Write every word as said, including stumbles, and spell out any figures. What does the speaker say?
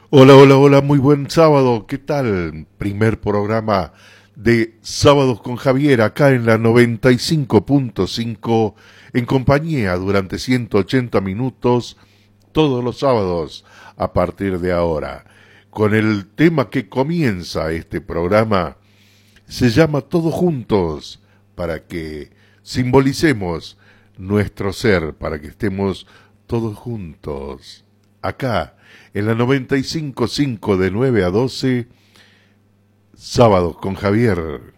Hola, hola, hola, muy buen sábado. ¿Qué tal? Primer programa de Sábados con Javier acá en la noventa y cinco punto cinco en compañía durante ciento ochenta minutos todos los sábados a partir de ahora. Con el tema que comienza este programa se llama Todos Juntos para que simbolicemos nuestro ser, para que estemos todos juntos. Acá, en la noventa y cinco punto cinco de nueve a doce, Sábados con Javier.